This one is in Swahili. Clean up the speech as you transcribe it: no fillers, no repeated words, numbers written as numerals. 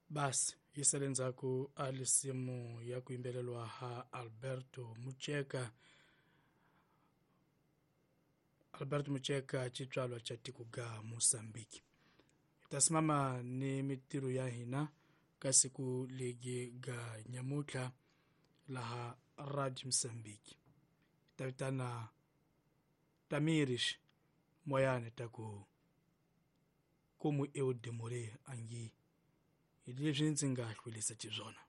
Basi yisele ndzhaku a lisimu ya ku yimbelelwa ha Alberto Mucheka citswalwa ca tiko ga Mosambiki. Tasimama ni mitiru ya hina ka siku legi ga nyamutla laha Radio Msambiki. Tavitana Tamirish moyane taku kumu eu demore angi. Ilivyo ndzi nga hlwelisa xizona.